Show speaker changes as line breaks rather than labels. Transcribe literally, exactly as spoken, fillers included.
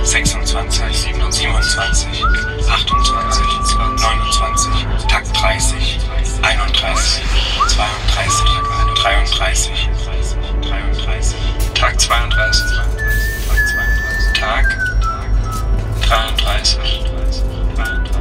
sechsundzwanzig, siebenundzwanzig, achtundzwanzig, neunundzwanzig, Takt dreißig, einunddreißig, zweiunddreißig, dreiunddreißig, Takt zweiunddreißig, Tag dreiunddreißig.